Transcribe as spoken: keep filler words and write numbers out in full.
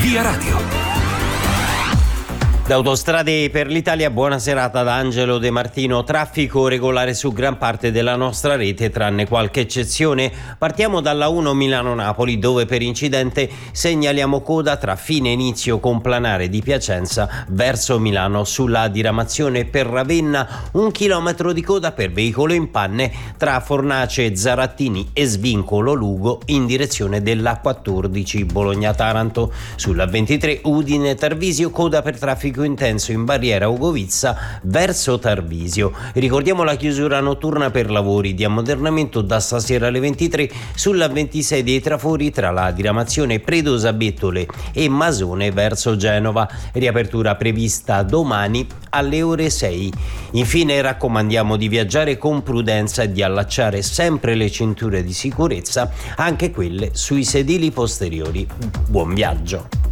Via Radio. Da Autostrade per l'Italia, buona serata da Angelo De Martino. Traffico regolare su gran parte della nostra rete, tranne qualche eccezione. Partiamo dalla uno Milano-Napoli, dove per incidente segnaliamo coda tra fine e inizio complanare di Piacenza verso Milano. Sulla diramazione per Ravenna, un chilometro di coda per veicolo in panne tra Fornace Zarattini e Svincolo Lugo in direzione della quattordici Bologna-Taranto. Sulla ventitré Udine Tarvisio, coda per traffico intenso in barriera Ugovizza verso Tarvisio. Ricordiamo la chiusura notturna per lavori di ammodernamento da stasera alle ventitré sulla ventisei dei Trafori tra la diramazione Predosa Bettole e Masone verso Genova. Riapertura prevista domani alle ore sei. Infine raccomandiamo di viaggiare con prudenza e di allacciare sempre le cinture di sicurezza, anche quelle sui sedili posteriori. Buon viaggio.